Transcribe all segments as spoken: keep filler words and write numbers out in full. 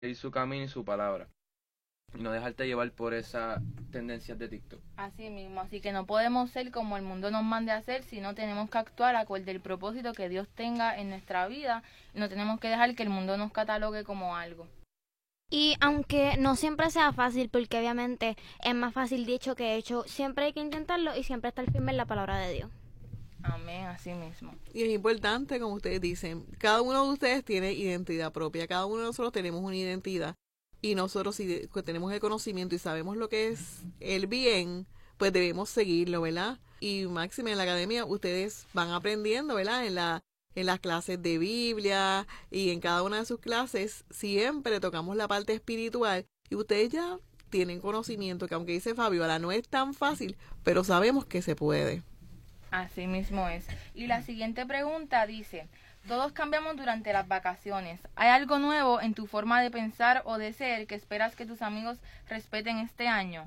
seguir su camino y su palabra. Y no dejarte llevar por esas tendencias de TikTok. Así mismo, así que no podemos ser como el mundo nos mande a hacer, sino tenemos que actuar acorde al propósito que Dios tenga en nuestra vida y no tenemos que dejar que el mundo nos catalogue como algo. Y aunque no siempre sea fácil, porque obviamente es más fácil dicho que hecho, siempre hay que intentarlo y siempre estar firme en la palabra de Dios. Amén, así mismo. Y es importante, como ustedes dicen, cada uno de ustedes tiene identidad propia, cada uno de nosotros tenemos una identidad. Y nosotros, si tenemos el conocimiento y sabemos lo que es el bien, pues debemos seguirlo, ¿verdad? Y máxime en la academia, ustedes van aprendiendo, ¿verdad? En la en las clases de Biblia y en cada una de sus clases siempre tocamos la parte espiritual y ustedes ya tienen conocimiento que, aunque dice Fabiola, no es tan fácil, pero sabemos que se puede. Así mismo es. Y la siguiente pregunta dice: todos cambiamos durante las vacaciones. ¿Hay algo nuevo en tu forma de pensar o de ser que esperas que tus amigos respeten este año?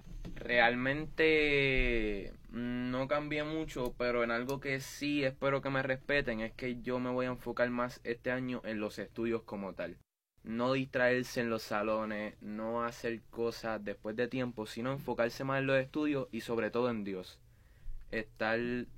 Realmente no cambié mucho, pero en algo que sí espero que me respeten es que yo me voy a enfocar más este año en los estudios como tal. No distraerse en los salones, no hacer cosas después de tiempo, sino enfocarse más en los estudios y sobre todo en Dios. Estar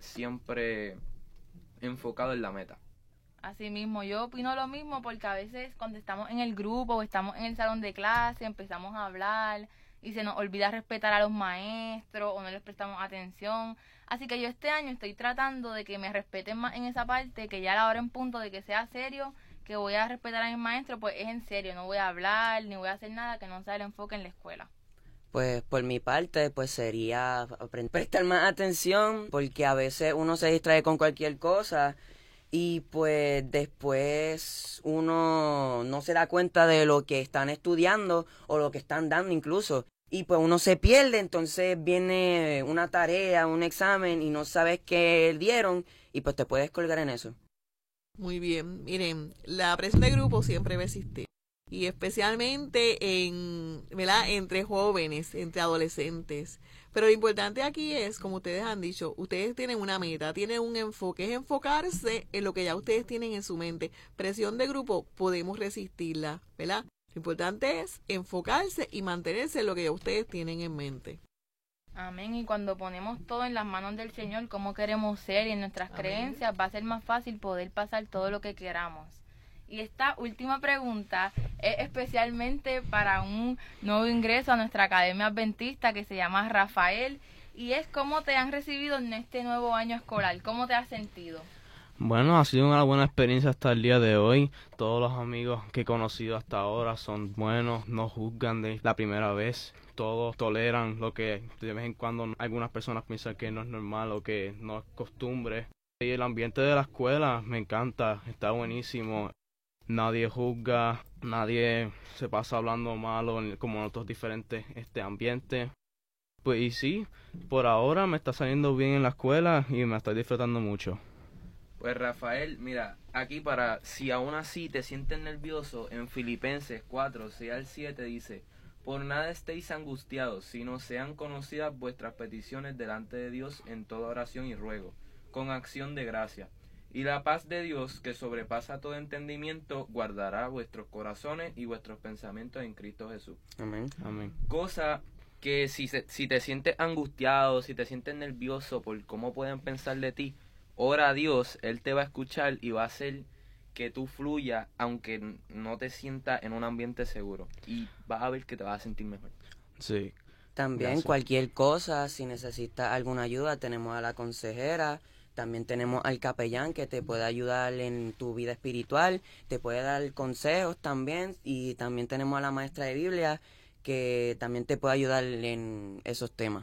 siempre enfocado en la meta. Así mismo, yo opino lo mismo porque a veces cuando estamos en el grupo o estamos en el salón de clase empezamos a hablar y se nos olvida respetar a los maestros o no les prestamos atención. Así que yo este año estoy tratando de que me respeten más en esa parte, que ya a la hora en punto de que sea serio, que voy a respetar a mi maestro, pues es en serio, no voy a hablar ni voy a hacer nada que no sea el enfoque en la escuela. Pues por mi parte, pues sería aprender, prestar más atención, porque a veces uno se distrae con cualquier cosa y pues después uno no se da cuenta de lo que están estudiando o lo que están dando incluso. Y pues uno se pierde, entonces viene una tarea, un examen y no sabes qué dieron y pues te puedes colgar en eso. Muy bien, miren, la presión de grupo siempre va a existir. Y especialmente en, ¿verdad? Entre jóvenes, entre adolescentes. Pero lo importante aquí es, como ustedes han dicho, ustedes tienen una meta, tienen un enfoque, es enfocarse en lo que ya ustedes tienen en su mente. Presión de grupo, podemos resistirla, ¿verdad? Lo importante es enfocarse y mantenerse en lo que ya ustedes tienen en mente. Amén. Y cuando ponemos todo en las manos del Señor, cómo queremos ser y en nuestras Amén. Creencias, va a ser más fácil poder pasar todo lo que queramos. Y esta última pregunta es especialmente para un nuevo ingreso a nuestra Academia Adventista que se llama Rafael, y es: ¿cómo te han recibido en este nuevo año escolar? ¿Cómo te has sentido? Bueno, ha sido una buena experiencia hasta el día de hoy. Todos los amigos que he conocido hasta ahora son buenos, no juzgan de la primera vez. Todos toleran lo que de vez en cuando algunas personas piensan que no es normal o que no es costumbre. Y el ambiente de la escuela me encanta, está buenísimo. Nadie juzga, nadie se pasa hablando malo en, como en otros diferentes este, ambientes. Pues y sí, por ahora me está saliendo bien en la escuela y me estoy disfrutando mucho. Pues Rafael, mira, aquí para, si aún así te sientes nervioso, en Filipenses cuatro, seis al siete dice: por nada estéis angustiados, sino sean conocidas vuestras peticiones delante de Dios en toda oración y ruego, con acción de gracia. Y la paz de Dios, que sobrepasa todo entendimiento, guardará vuestros corazones y vuestros pensamientos en Cristo Jesús. Amén. Amén. Cosa que si, se, si te sientes angustiado, si te sientes nervioso por cómo pueden pensar de ti, ora a Dios, Él te va a escuchar y va a hacer que tú fluyas, aunque no te sientas en un ambiente seguro. Y vas a ver que te vas a sentir mejor. Sí. También Gracias. Cualquier cosa, si necesitas alguna ayuda, tenemos a la consejera. También tenemos al capellán que te puede ayudar en tu vida espiritual, te puede dar consejos también, y también tenemos a la maestra de Biblia que también te puede ayudar en esos temas.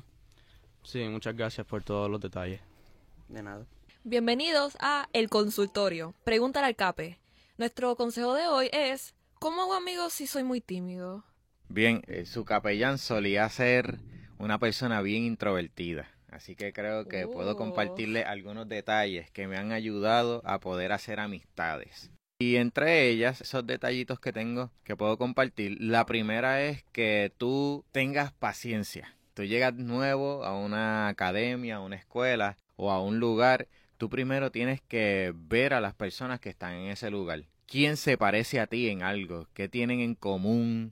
Sí, muchas gracias por todos los detalles. De nada. Bienvenidos a El Consultorio. Pregúntale al Cape. Nuestro consejo de hoy es: ¿cómo hago amigos si soy muy tímido? Bien, eh, su capellán solía ser una persona bien introvertida. Así que creo que Oh. puedo compartirle algunos detalles que me han ayudado a poder hacer amistades. Y entre ellas, esos detallitos que tengo que puedo compartir, la primera es que tú tengas paciencia. Tú llegas nuevo a una academia, a una escuela o a un lugar, tú primero tienes que ver a las personas que están en ese lugar. quién se parece a ti en algo, qué tienen en común,